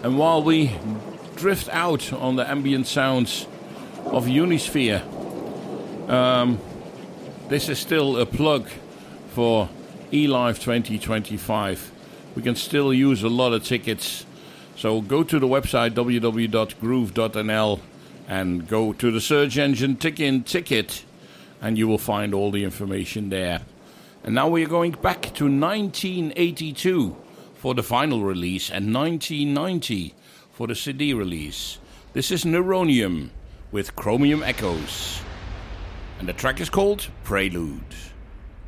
And while we drift out on the ambient sounds of Unisphere, this is still a plug for eLive 2025. We can still use a lot of tickets. So go to the website www.groove.nl and go to the search engine ticket, and you will find all the information there. And now we are going back to 1982 for the vinyl release and 1990 for the CD release. This is Neuronium with Chromium Echoes. And the track is called Prelude.